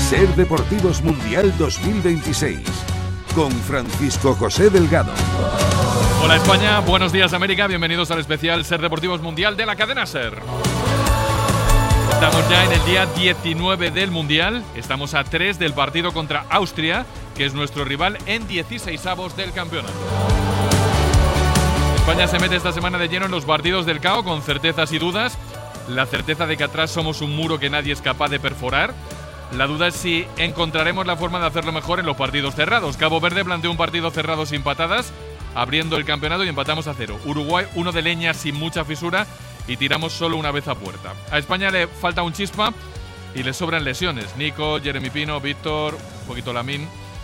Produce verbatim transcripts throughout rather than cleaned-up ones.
Ser Deportivos Mundial dos mil veintiséis, con Francisco José Delgado. Hola España, buenos días América, bienvenidos al especial Ser Deportivos Mundial de la cadena Ser. Estamos ya en el día diecinueve del Mundial, estamos a tres del partido contra Austria, que es nuestro rival en dieciseisavos del campeonato. España se mete esta semana de lleno en los partidos del C A O con certezas y dudas. La certeza de que atrás somos un muro que nadie es capaz de perforar. La duda es si encontraremos la forma de hacerlo mejor en los partidos cerrados. Cabo Verde planteó un partido cerrado sin patadas, abriendo el campeonato y empatamos a cero. Uruguay, uno de leña sin mucha fisura y tiramos solo una vez a puerta. A España le falta un chispa y le sobran lesiones. Nico, Jeremy Pino, Víctor, un poquito Lamín.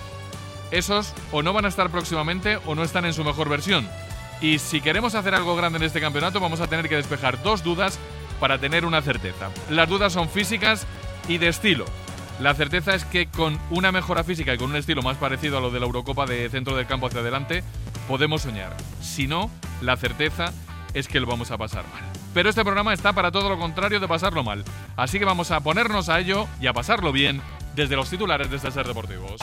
Esos o no van a estar próximamente o no están en su mejor versión. Y si queremos hacer algo grande en este campeonato, vamos a tener que despejar dos dudas para tener una certeza. Las dudas son físicas y de estilo. La certeza es que con una mejora física y con un estilo más parecido a lo de la Eurocopa de centro del campo hacia adelante, podemos soñar. Si no, la certeza es que lo vamos a pasar mal. Pero este programa está para todo lo contrario de pasarlo mal. Así que vamos a ponernos a ello y a pasarlo bien desde los titulares de este Ser Deportivos.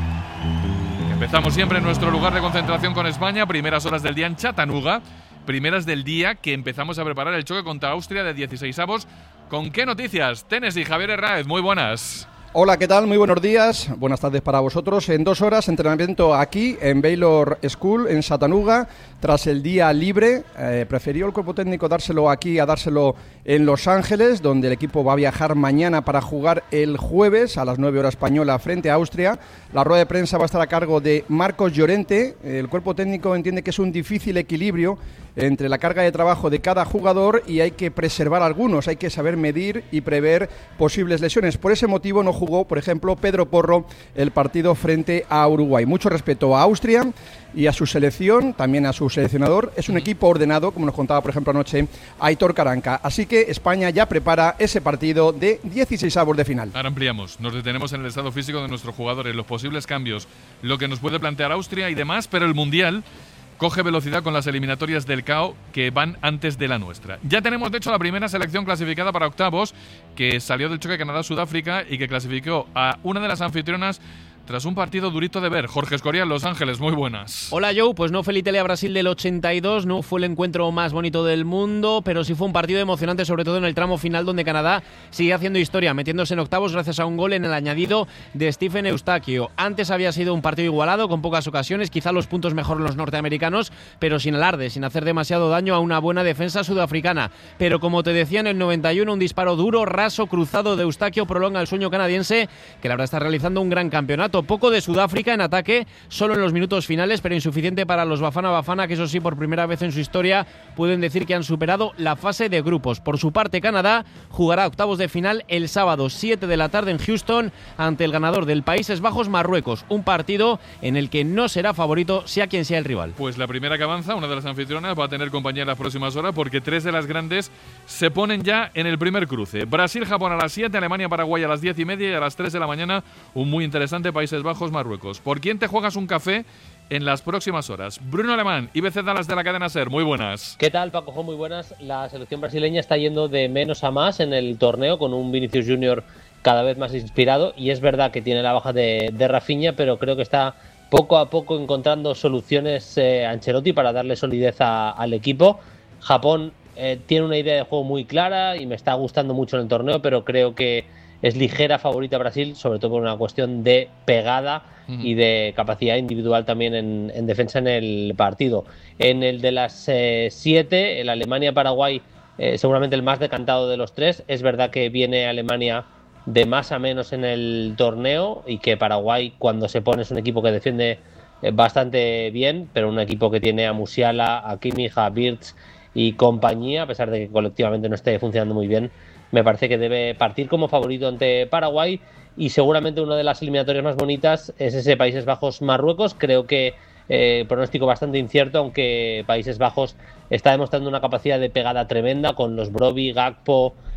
Empezamos siempre en nuestro lugar de concentración con España, primeras horas del día en Chattanooga, primeras del día que empezamos a preparar el choque contra Austria de dieciseisavos. ¿Con qué noticias? Tennessee, Javier Herráez, muy buenas. Hola, ¿qué tal? Muy buenos días, buenas tardes para vosotros. En dos horas, entrenamiento aquí en Baylor School, en Chattanooga, tras el día libre. Eh, prefirió el cuerpo técnico dárselo aquí a dárselo en Los Ángeles, donde el equipo va a viajar mañana para jugar el jueves a las nueve horas española frente a Austria. La rueda de prensa va a estar a cargo de Marcos Llorente. El cuerpo técnico entiende que es un difícil equilibrio entre la carga de trabajo de cada jugador y hay que preservar algunos, hay que saber medir y prever posibles lesiones. Por ese motivo no jugó, por ejemplo, Pedro Porro el partido frente a Uruguay. Mucho respeto a Austria y a su selección, también a su seleccionador. Es un equipo ordenado, como nos contaba, por ejemplo, anoche Aitor Caranca. Así que España ya prepara ese partido de dieciseisavos de final. Ahora ampliamos, nos detenemos en el estado físico de nuestros jugadores, los posibles cambios, lo que nos puede plantear Austria y demás, pero el Mundial coge velocidad con las eliminatorias del C A O que van antes de la nuestra. Ya tenemos, de hecho, la primera selección clasificada para octavos, que salió del choque Canadá-Sudáfrica y que clasificó a una de las anfitrionas tras un partido durito de ver. Jorge Escorial, Los Ángeles, muy buenas. Hola Joe, pues no fue el Italia-Brasil del ochenta y dos, no fue el encuentro más bonito del mundo, pero sí fue un partido emocionante, sobre todo en el tramo final donde Canadá sigue haciendo historia, metiéndose en octavos gracias a un gol en el añadido de Stephen Eustaquio. Antes había sido un partido igualado, con pocas ocasiones, quizá los puntos mejor los norteamericanos, pero sin alarde, sin hacer demasiado daño a una buena defensa sudafricana. Pero como te decía, en el noventa y uno, un disparo duro, raso, cruzado de Eustaquio prolonga el sueño canadiense, que la verdad está realizando un gran campeonato. Poco de Sudáfrica en ataque, solo en los minutos finales, pero insuficiente para los Bafana Bafana, que eso sí, por primera vez en su historia pueden decir que han superado la fase de grupos. Por su parte, Canadá jugará octavos de final el sábado siete de la tarde en Houston ante el ganador del Países Bajos-Marruecos, un partido en el que no será favorito sea quien sea el rival. Pues la primera que avanza, una de las anfitrionas, va a tener compañía en las próximas horas porque tres de las grandes se ponen ya en el primer cruce. Brasil-Japón a las siete, Alemania-Paraguay a las diez y media y a las tres de la mañana un muy interesante Países Bajos Marruecos. ¿Por quién te juegas un café en las próximas horas? Bruno Alemán, I B C Dallas de la cadena Ser, muy buenas. ¿Qué tal, Paco? Muy buenas. La selección brasileña está yendo de menos a más en el torneo, con un Vinicius Junior cada vez más inspirado, y es verdad que tiene la baja de, de Rafinha, pero creo que está poco a poco encontrando soluciones eh, Ancelotti para darle solidez a, al equipo. Japón eh, tiene una idea de juego muy clara y me está gustando mucho en el torneo, pero creo que es ligera favorita Brasil, sobre todo por una cuestión de pegada uh-huh. y de capacidad individual también en, en defensa en el partido. En el de las eh, siete, el Alemania-Paraguay, eh, seguramente el más decantado de los tres. Es verdad que viene Alemania de más a menos en el torneo y que Paraguay, cuando se pone, es un equipo que defiende eh, bastante bien, pero un equipo que tiene a Musiala, a Kimmich, a Wirtz y compañía, a pesar de que colectivamente no esté funcionando muy bien. Me parece que debe partir como favorito ante Paraguay y seguramente una de las eliminatorias más bonitas es ese Países Bajos-Marruecos. Creo que eh, pronóstico bastante incierto, aunque Países Bajos está demostrando una capacidad de pegada tremenda con los Brobbey, Gakpo,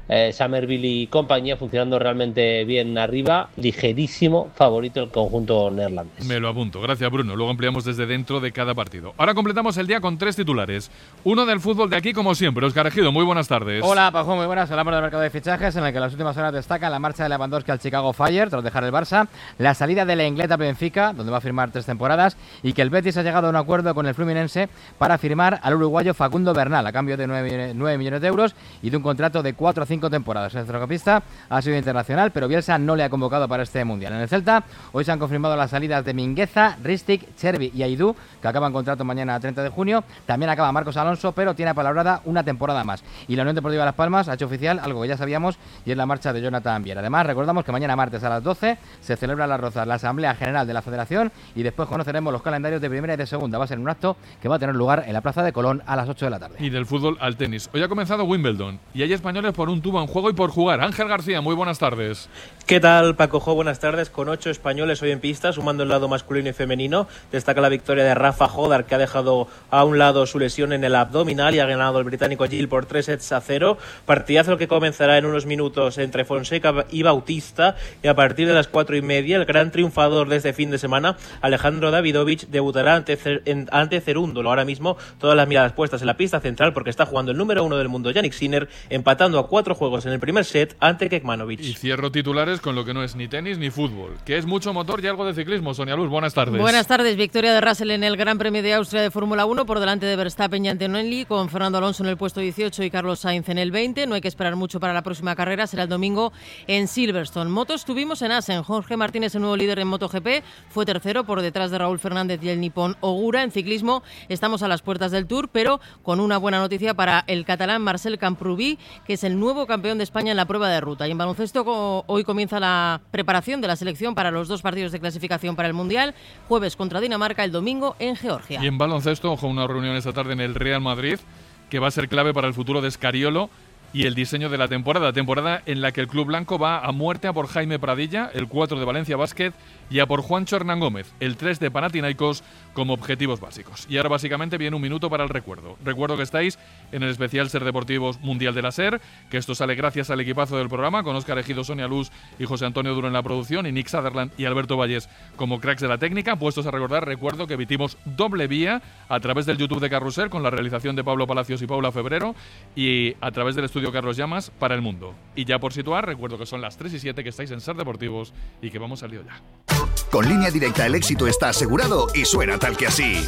eh, Somerville y compañía funcionando realmente bien arriba, ligerísimo favorito el conjunto neerlandés. Me lo apunto, gracias Bruno, luego ampliamos desde dentro de cada partido. Ahora completamos el día con tres titulares, uno del fútbol de aquí como siempre. Óscar Ejido, muy buenas tardes. Hola Pajú, muy buenas. Hablamos del mercado de fichajes en el que en las últimas horas destaca la marcha de Lewandowski al Chicago Fire tras dejar el Barça, la salida de Lenglet a Benfica, donde va a firmar tres temporadas, y que el Betis ha llegado a un acuerdo con el Fluminense para firmar al uruguayo Facundo Bernal a cambio de nueve millones de euros y de un contrato de cuatro a cinco temporadas. El centrocampista ha sido internacional, pero Bielsa no le ha convocado para este mundial. En el Celta hoy se han confirmado las salidas de Mingueza, Ristic, Chervi y Aidú, que acaban contrato mañana a treinta de junio. También acaba Marcos Alonso, pero tiene apalabrada una temporada más. Y la Unión Deportiva Las Palmas ha hecho oficial algo que ya sabíamos, y es la marcha de Jonathan Viera. Además, recordamos que mañana martes a las doce se celebra en Las Rozas la Asamblea General de la Federación y después conoceremos los calendarios de primera y de segunda. Va a ser un acto que va a tener lugar en la Plaza de Colón a las ocho de la tarde. Y del fútbol al tenis. Hoy ha comenzado Wimbledon y hay españoles por un tubo en juego y por jugar. Ángel García, muy buenas tardes. ¿Qué tal, Paco Jo? Buenas tardes. Con ocho españoles hoy en pista, sumando el lado masculino y femenino. Destaca la victoria de Rafa Jodar, que ha dejado a un lado su lesión en el abdominal y ha ganado el británico Gil por tres sets a cero. Partidazo que comenzará en unos minutos entre Fonseca y Bautista, y a partir de las cuatro y media el gran triunfador de este fin de semana, Alejandro Davidovich, debutará ante, Cer ante Cerúndolo. Ahora mismo todas las miradas puestas en la pista central porque está jugando el número uno del mundo, Jannik Sinner, empatando a cuatro juegos en el primer set ante Kekmanovic. Y cierro titulares con lo que no es ni tenis ni fútbol, que es mucho motor y algo de ciclismo. Sonia Luz, buenas tardes. Buenas tardes. Victoria de Russell en el Gran Premio de Austria de Fórmula uno por delante de Verstappen y Antonelli, con Fernando Alonso en el puesto dieciocho y Carlos Sainz en el veinte. No hay que esperar mucho para la próxima carrera, será el domingo en Silverstone. Motos tuvimos en Assen. Jorge Martínez, el nuevo líder en MotoGP, fue tercero por detrás de Raúl Fernández y el nipón Ogura. En ciclismo estamos a las puertas del Tour, pero con una buena noticia para el catalán Marcel Camprubí, que es el nuevo campeón de España en la prueba de ruta. Y en baloncesto hoy comienza la preparación de la selección para los dos partidos de clasificación para el Mundial, jueves contra Dinamarca, el domingo en Georgia. Y en baloncesto, ojo, una reunión esta tarde en el Real Madrid que va a ser clave para el futuro de Scariolo y el diseño de la temporada, temporada en la que el club blanco va a muerte a por Jaime Pradilla, el cuatro de Valencia Basket, y a por Juancho Hernán Gómez, el tres de Panathinaikos, como objetivos básicos. Y ahora básicamente viene un minuto para el recuerdo. Recuerdo que estáis en el especial Ser Deportivos Mundial de la SER, que esto sale gracias al equipazo del programa, con Óscar Ejido, Sonia Luz y José Antonio Duro en la producción, y Nick Sutherland y Alberto Valles como cracks de la técnica. Puestos a recordar, recuerdo que emitimos doble vía a través del YouTube de Carrusel, con la realización de Pablo Palacios y Paula Febrero, y a través del estudio Carlos Llamas para el mundo. Y ya por situar, recuerdo que son las tres y siete, que estáis en Ser Deportivos y que vamos al lío ya. Con Línea Directa el éxito está asegurado y suena tal que así.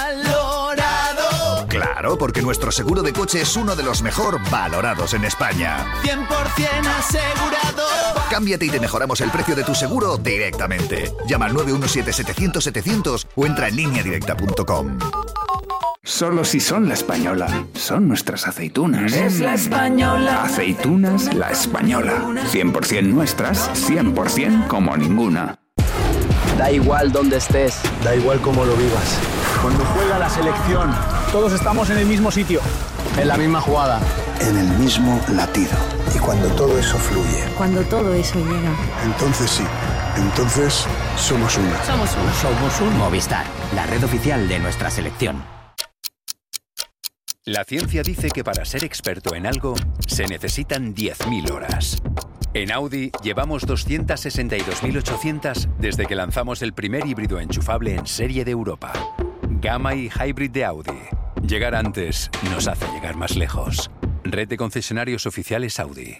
¡Valorado! Claro, porque nuestro seguro de coche es uno de los mejor valorados en España. cien por ciento asegurado. Cámbiate y te mejoramos el precio de tu seguro directamente. Llama al nueve uno siete, setecientos, setecientos o entra en línea directa punto com. Solo si son La Española. Son nuestras aceitunas. Es La Española. Aceitunas La Española. cien por ciento nuestras, cien por ciento como ninguna. Da igual donde estés. Da igual cómo lo vivas. Cuando juega la selección, todos estamos en el mismo sitio. En la misma jugada. En el mismo latido. Y cuando todo eso fluye. Cuando todo eso llega. Entonces sí. Entonces somos una. Somos una. Somos un Movistar, la red oficial de nuestra selección. La ciencia dice que para ser experto en algo se necesitan diez mil horas. En Audi llevamos doscientas sesenta y dos mil ochocientas desde que lanzamos el primer híbrido enchufable en serie de Europa. Gamma y Hybrid de Audi. Llegar antes nos hace llegar más lejos. Red de concesionarios oficiales Audi.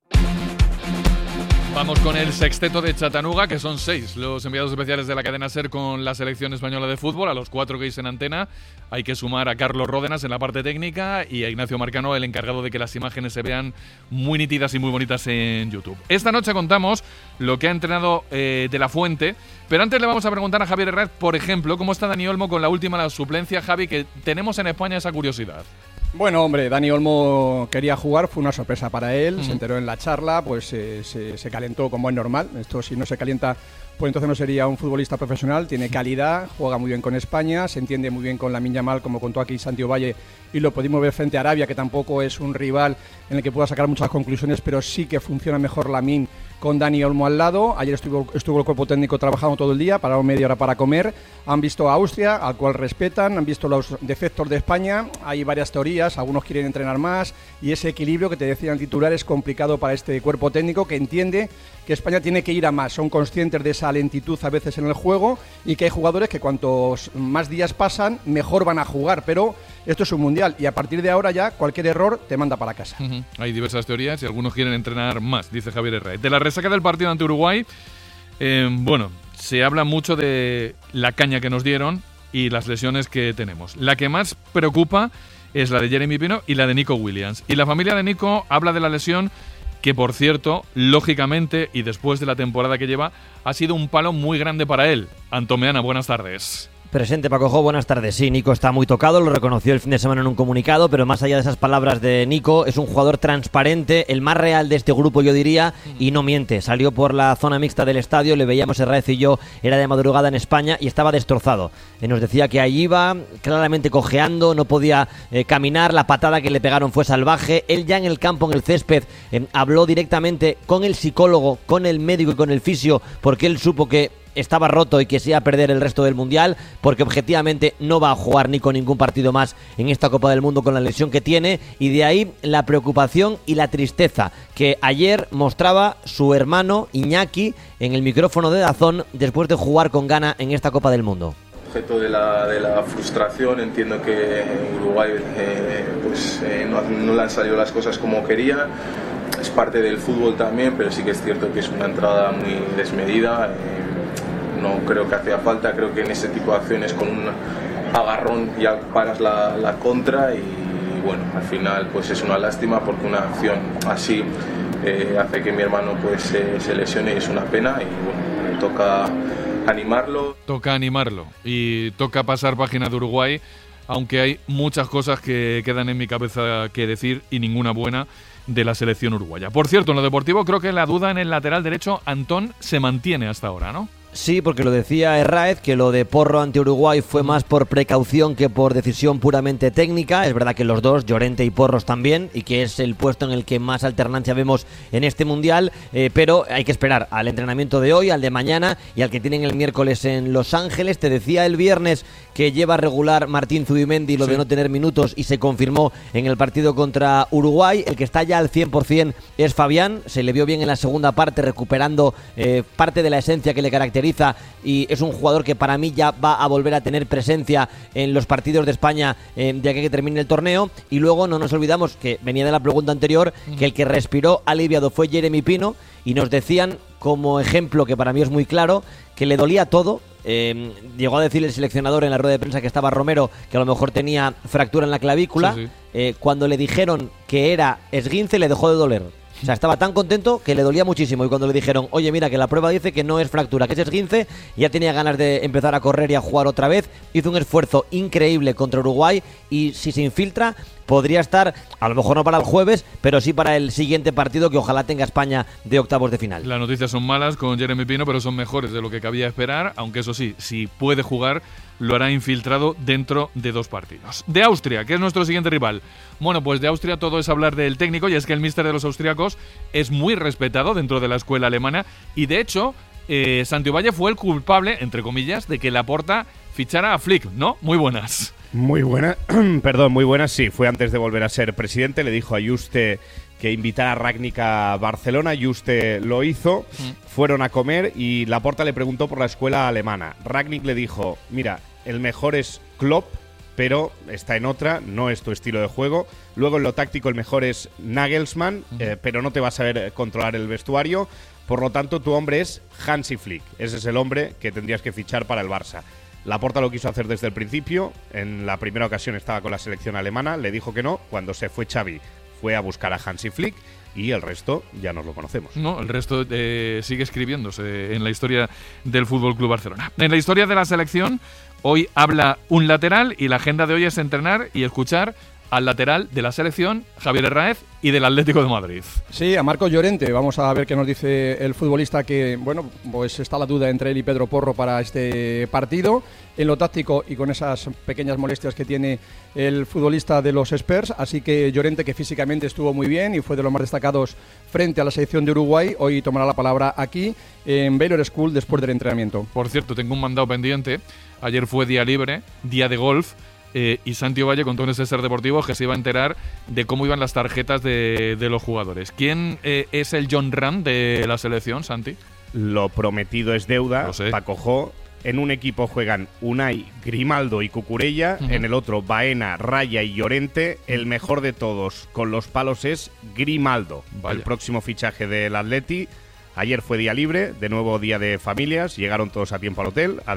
Vamos con el sexteto de Chattanooga, que son seis los enviados especiales de la cadena SER con la selección española de fútbol. A los cuatro que hay en antena hay que sumar a Carlos Ródenas en la parte técnica y a Ignacio Marcano, el encargado de que las imágenes se vean muy nítidas y muy bonitas en YouTube. Esta noche contamos lo que ha entrenado eh, De La Fuente, pero antes le vamos a preguntar a Javier Herrera, por ejemplo, cómo está Dani Olmo con la última la suplencia. Javi, que tenemos en España esa curiosidad. Bueno, hombre, Dani Olmo quería jugar, fue una sorpresa para él, mm. se enteró en la charla, pues eh, se, se calentó como es normal. Esto, si no se calienta, pues entonces no sería un futbolista profesional. Tiene calidad, juega muy bien con España, se entiende muy bien con Lamine Yamal, como contó aquí Santiago Valle, y lo pudimos ver frente a Arabia, que tampoco es un rival en el que pueda sacar muchas conclusiones, pero sí que funciona mejor Lamine con Dani Olmo al lado. Ayer estuvo, estuvo el cuerpo técnico trabajando todo el día, pararon media hora para comer. Han visto a Austria, al cual respetan, han visto los defectos de España. Hay varias teorías, algunos quieren entrenar más, y ese equilibrio que te decían titular es complicado para este cuerpo técnico, que entiende que España tiene que ir a más. Son conscientes de esa lentitud a veces en el juego, y que hay jugadores que cuantos más días pasan, mejor van a jugar, pero esto es un mundial, y a partir de ahora ya cualquier error te manda para casa. Uh-huh. Hay diversas teorías y algunos quieren entrenar más, dice Javier Herrera. De la resaca del partido ante Uruguay, eh, bueno, se habla mucho de la caña que nos dieron y las lesiones que tenemos. La que más preocupa es la de Jeremy Pino y la de Nico Williams. Y la familia de Nico habla de la lesión que, por cierto, lógicamente, y después de la temporada que lleva, ha sido un palo muy grande para él. Antomeana, buenas tardes. Presente, Paco Jo, buenas tardes. Sí, Nico está muy tocado, lo reconoció el fin de semana en un comunicado, pero más allá de esas palabras de Nico, es un jugador transparente, el más real de este grupo, yo diría, y no miente. Salió por la zona mixta del estadio, le veíamos Herráez y yo, era de madrugada en España y estaba destrozado. Eh, nos decía que allí iba claramente cojeando, no podía eh, caminar, la patada que le pegaron fue salvaje. Él ya en el campo, en el césped, eh, habló directamente con el psicólogo, con el médico y con el fisio, porque él supo que estaba roto y que se iba a perder el resto del Mundial, porque objetivamente no va a jugar ni con ningún partido más en esta Copa del Mundo con la lesión que tiene, y de ahí la preocupación y la tristeza que ayer mostraba su hermano Iñaki en el micrófono de DAZN después de jugar con Ghana en esta Copa del Mundo. Objeto de la, de la frustración, entiendo que en Uruguay eh, pues, eh, no, no le han salido las cosas como quería. Es parte del fútbol también, pero sí que es cierto que es una entrada muy desmedida. Eh, No creo que hacía falta, creo que en ese tipo de acciones con un agarrón ya paras la, la contra, y bueno, al final pues es una lástima porque una acción así eh, hace que mi hermano pues eh, se lesione, y es una pena, y bueno, toca animarlo. Toca animarlo y toca pasar página de Uruguay, aunque hay muchas cosas que quedan en mi cabeza que decir y ninguna buena de la selección uruguaya. Por cierto, en lo deportivo creo que la duda en el lateral derecho, Antón, se mantiene hasta ahora, ¿no? Sí, porque lo decía Herráez, que lo de Porro ante Uruguay fue más por precaución que por decisión puramente técnica. Es verdad que los dos, Llorente y Porros también, y que es el puesto en el que más alternancia vemos en este Mundial, eh, pero hay que esperar al entrenamiento de hoy, al de mañana y al que tienen el miércoles en Los Ángeles. Te decía el viernes que lleva regular Martín Zubimendi lo sí. de no tener minutos, y se confirmó en el partido contra Uruguay. El que está ya al cien por ciento es Fabián, se le vio bien en la segunda parte, recuperando eh, parte de la esencia que le caracteriza, y es un jugador que para mí ya va a volver a tener presencia en los partidos de España eh, de aquí que termine el torneo. Y luego no nos olvidamos, que venía de la pregunta anterior, que el que respiró aliviado fue Jeremy Pino, y nos decían como ejemplo, que para mí es muy claro, que le dolía todo. Eh, llegó a decir el seleccionador en la rueda de prensa que estaba Romero, que a lo mejor tenía fractura en la clavícula. Sí, sí. Eh, cuando le dijeron que era esguince, le dejó de doler. O sea, estaba tan contento que le dolía muchísimo, y cuando le dijeron, oye, mira, que la prueba dice que no es fractura, que es esguince, ya tenía ganas de empezar a correr y a jugar otra vez. Hizo un esfuerzo increíble contra Uruguay, y si se infiltra podría estar, a lo mejor no para el jueves, pero sí para el siguiente partido, que ojalá tenga España de octavos de final. Las noticias son malas con Jeremy Pino, pero son mejores de lo que cabía esperar, aunque eso sí, si puede jugar, lo hará infiltrado dentro de dos partidos. De Austria, que es nuestro siguiente rival. Bueno, pues de Austria todo es hablar del técnico, y es que el míster de los austriacos es muy respetado dentro de la escuela alemana, y de hecho eh, Santiovalle fue el culpable, entre comillas, de que Laporta fichara a Flick, ¿no? Muy buenas. Muy buenas, perdón, muy buenas, sí. Fue antes de volver a ser presidente, le dijo a Juste que invitara a Rangnick a Barcelona. Juste lo hizo, mm. fueron a comer, y Laporta le preguntó por la escuela alemana. Rangnick le dijo, mira, el mejor es Klopp, pero está en otra, no es tu estilo de juego. Luego en lo táctico el mejor es Nagelsmann, uh-huh. eh, pero no te va a saber controlar el vestuario. Por lo tanto, tu hombre es Hansi Flick. Ese es el hombre que tendrías que fichar para el Barça. Laporta lo quiso hacer desde el principio. En la primera ocasión estaba con la selección alemana, le dijo que no. Cuando se fue Xavi, fue a buscar a Hansi Flick, y el resto ya nos lo conocemos. No, el resto eh, sigue escribiéndose en la historia del F C Barcelona. En la historia de la selección, hoy habla un lateral, y la agenda de hoy es entrenar y escuchar al lateral de la selección, Javier Herráez, y del Atlético de Madrid. Sí, a Marcos Llorente. Vamos a ver qué nos dice el futbolista, que, bueno, pues está la duda entre él y Pedro Porro para este partido. En lo táctico y con esas pequeñas molestias que tiene el futbolista de los Spurs. Así que Llorente, que físicamente estuvo muy bien y fue de los más destacados frente a la selección de Uruguay, hoy tomará la palabra aquí en Baylor School después del entrenamiento. Por cierto, tengo un mandado pendiente. Ayer fue día libre, día de golf. Eh, y Santi Ovalle contó en ese Ser Deportivo que se iba a enterar de cómo iban las tarjetas de, de los jugadores. ¿Quién eh, es el John Ram de la selección, Santi? Lo prometido es deuda. Paco Jo. En un equipo juegan Unai, Grimaldo y Cucurella. Uh-huh. En el otro, Baena, Raya y Llorente. El mejor de todos con los palos es Grimaldo. Vaya. El próximo fichaje del Atleti. Ayer fue día libre, de nuevo día de familias. Llegaron todos a tiempo al hotel.